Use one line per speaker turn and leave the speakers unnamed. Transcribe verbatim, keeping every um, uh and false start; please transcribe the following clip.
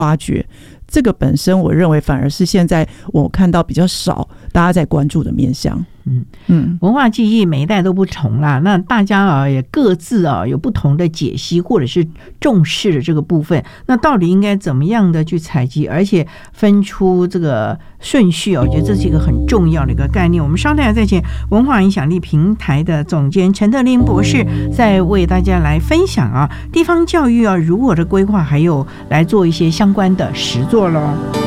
发掘，这个本身我认为反而是现在我看到比较少大家在关注的面向。
嗯嗯，文化记忆每一代都不同啦，那大家啊也各自啊有不同的解析或者是重视的这个部分，那到底应该怎么样的去采集，而且分出这个顺序啊，我觉得这是一个很重要的一个概念。我们稍待再见，文化影响力平台的总监陈特玲博士在为大家来分享啊地方教育啊如何的规划，还有来做一些相关的实作咯。